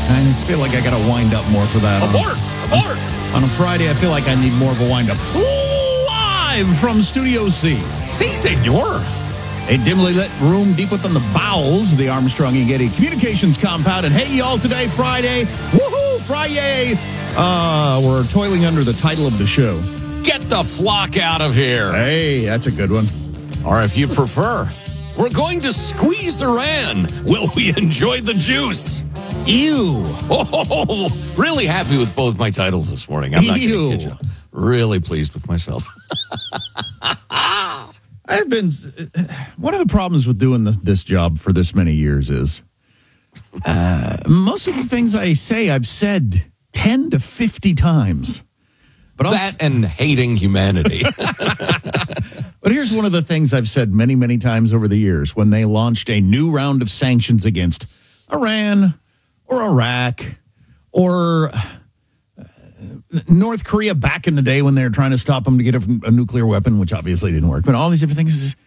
I feel like I got to wind up more for that. Abort! On a Friday, I feel like I need more of a wind up. Live from Studio C. Si, senor. A dimly lit room deep within the bowels of the Armstrong and Getty Communications compound. And hey, y'all, today, Friday. Woohoo, Friday. We're toiling under the title of the show. Get the flock out of here. Hey, that's a good one. Or if you prefer, we're going to squeeze Iran. Will we enjoy the juice? Ew. Oh, really happy with both my titles this morning. I'm not going to kid you. Really pleased with myself. I've been. One of the problems with doing this job for this many years is most of the things I say, I've said 10 to 50 times. But that and hating humanity. But here's one of the things I've said many, many times over the years when they launched a new round of sanctions against Iran or Iraq or North Korea back in the day when they were trying to stop them to get a nuclear weapon, which obviously didn't work. But all these different things,